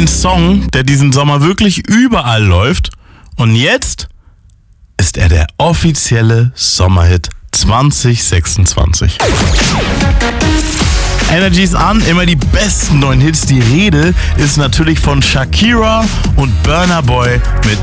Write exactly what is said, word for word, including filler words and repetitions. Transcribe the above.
ein Song, der diesen Sommer wirklich überall läuft. Und jetzt ist er der offizielle Sommerhit zwanzig sechsundzwanzig. Energy ist an, immer die besten neuen Hits. Die Rede ist natürlich von Shakira und Burna Boy mit